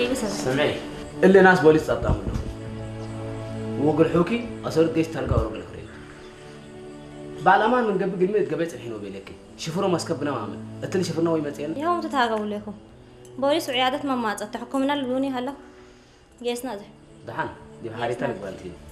بسبب سمعي اللي ناس بوليس أطعموا له وقول حوكي أصورت جيش ترقى ورقل كريم بعلمان من قبل قلمي قبيت الحين وبيلك شوفوا ما سكبنا وعمل أتلي شوفنا ويمتين يوم تتاقوا لكم بوليس وعيادة ممات تحكمنا اللوني هلا جيسنا ده دحان دي بحاري تاني قبلتين